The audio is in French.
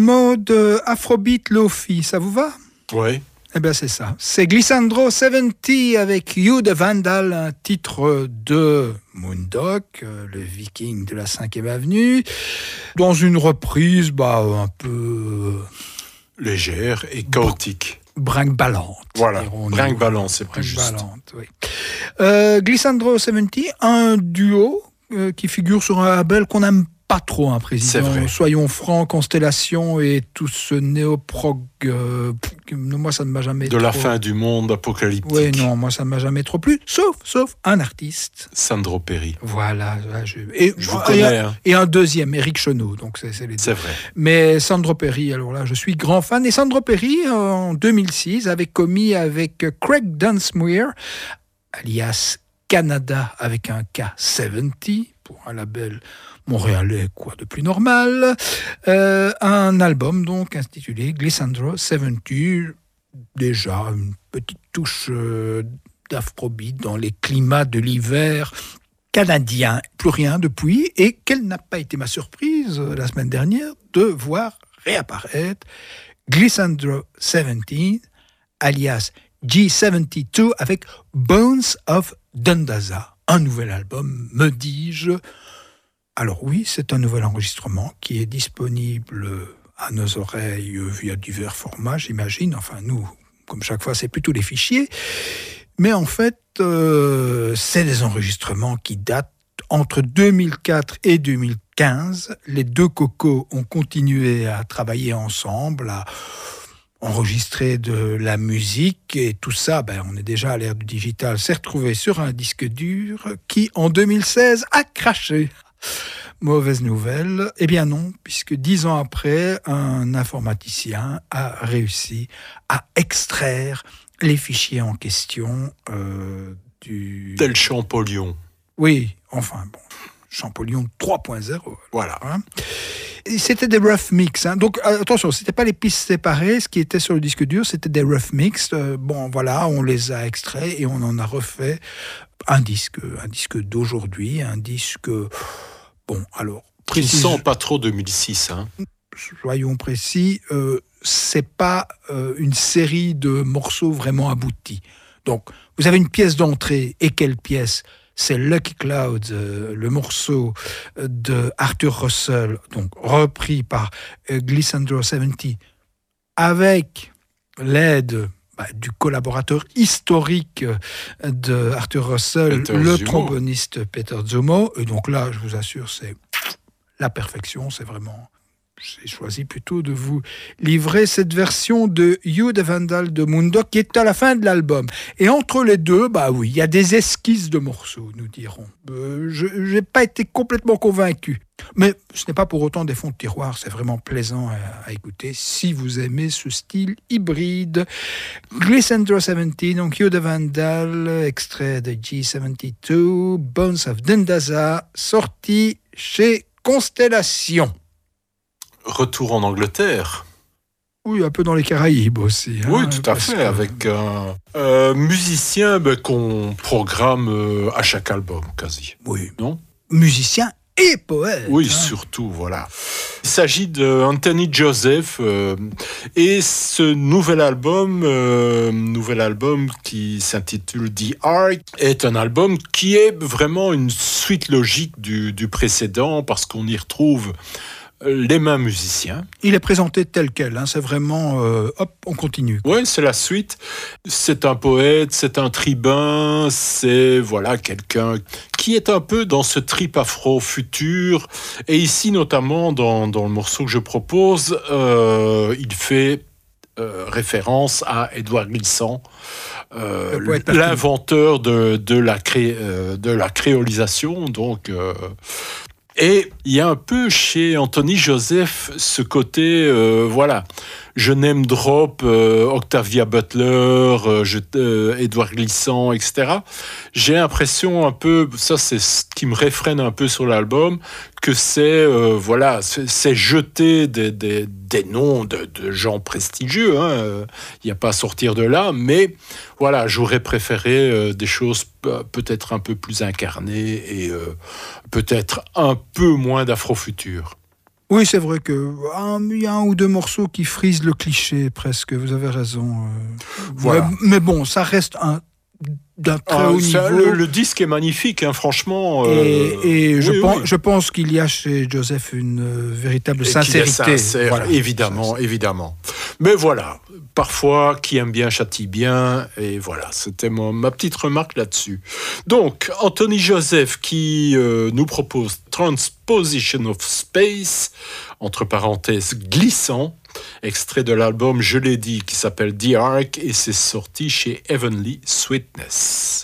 Mode Afrobeat Lofi, ça vous va? Oui. Eh bien, c'est ça. C'est Glissandro 70 avec You the Vandal, un titre de Moondog, le viking de la 5e avenue, dans une reprise un peu légère et chaotique. Brinque-ballante. Voilà, brinque-ballante, c'est plus juste. Oui. Glissandro 70, un duo qui figure sur un label qu'on n'aime pas trop, président. Soyons francs, Constellation et tout ce néo-prog, moi ça ne m'a jamais de la fin du monde apocalyptique. Oui, non, moi ça ne m'a jamais trop plu, sauf un artiste. Sandro Perry. Voilà, je vous connais. Et un deuxième, Eric Chenot, donc c'est les deux. C'est vrai. Mais Sandro Perry, alors là, je suis grand fan. Et Sandro Perry, en 2006, avait commis avec Craig Dunsmuir, alias Canada avec un K, 70, pour un label montréalais, quoi de plus normal, un album donc intitulé Glissandro 70, déjà une petite touche d'afrobeat dans les climats de l'hiver canadien, plus rien depuis, et quelle n'a pas été ma surprise la semaine dernière de voir réapparaître Glissandro 70, alias G72, avec Bones of Dundaza, un nouvel album, me dis-je. Alors oui, c'est un nouvel enregistrement qui est disponible à nos oreilles via divers formats, j'imagine. Enfin, nous, comme chaque fois, c'est plutôt les fichiers. Mais en fait, c'est des enregistrements qui datent entre 2004 et 2015. Les deux cocos ont continué à travailler ensemble, à enregistrer de la musique, et tout ça, on est déjà à l'ère du digital, s'est retrouvé sur un disque dur qui, en 2016, a craché. Mauvaise nouvelle. Eh bien non, puisque 10 ans après, un informaticien a réussi à extraire les fichiers en question du... Tel Champollion. Oui, enfin bon, Champollion 3.0. Voilà. Et c'était des rough mix. Donc attention, c'était pas les pistes séparées. Ce qui était sur le disque dur, c'était des rough mix. On les a extraits et on en a refait un disque d'aujourd'hui, un disque... Qui ne sent pas trop 2006. Soyons précis, c'est pas une série de morceaux vraiment aboutis. Donc, vous avez une pièce d'entrée, et quelle pièce ? C'est Lucky Clouds, le morceau de Arthur Russell, donc repris par Glissandro 70, avec l'aide du collaborateur historique de Arthur Russell, tromboniste Peter Zomo. Et donc là, je vous assure, c'est la perfection, c'est vraiment... J'ai choisi plutôt de vous livrer cette version de You the Vandal de Moondog qui est à la fin de l'album. Et entre les deux, oui, il y a des esquisses de morceaux, nous dirons. Je n'ai pas été complètement convaincu. Mais ce n'est pas pour autant des fonds de tiroir, c'est vraiment plaisant à écouter si vous aimez ce style hybride. Glissandro 70, donc You the Vandal, extrait de G72, Bones of Dundaza, sorti chez Constellation. Retour en Angleterre. Oui, un peu dans les Caraïbes aussi. Oui, tout à fait, avec un musicien qu'on programme à chaque album, quasi. Oui. Non ? Musicien et poète. Oui, surtout, voilà. Il s'agit d'Anthony Joseph et ce nouvel album qui s'intitule The Ark est un album qui est vraiment une suite logique du précédent parce qu'on y retrouve les mêmes musiciens. Il est présenté tel quel, c'est vraiment on continue. Oui, c'est la suite. C'est un poète, c'est un tribun, c'est quelqu'un qui est un peu dans ce trip afro-futur. Et ici, notamment, dans le morceau que je propose, il fait référence à Édouard Glissant, l'inventeur de la créolisation, donc... Et il y a un peu chez Anthony Joseph ce côté, je name drop, Octavia Butler, Édouard Glissant, etc. J'ai l'impression un peu, ça c'est ce qui me réfrène un peu sur l'album, que c'est jeter des noms de gens prestigieux. Il n'y a pas à sortir de là, mais j'aurais préféré des choses peut-être un peu plus incarnées et peut-être un peu moins d'afrofutur. Oui, c'est vrai que il y a un ou deux morceaux qui frisent le cliché presque. Vous avez raison. Voilà. Mais bon, ça reste d'un très haut niveau. Le disque est magnifique, hein, franchement. Et oui, je pense qu'il y a chez Joseph une véritable sincérité. Qu'il est sincère, voilà, évidemment. Mais voilà, parfois, qui aime bien châtie bien. Et voilà, c'était ma petite remarque là-dessus. Donc, Anthony Joseph qui nous propose Transposition of Space, entre parenthèses glissant, extrait de l'album, je l'ai dit, qui s'appelle The Ark, et c'est sorti chez Heavenly Sweetness.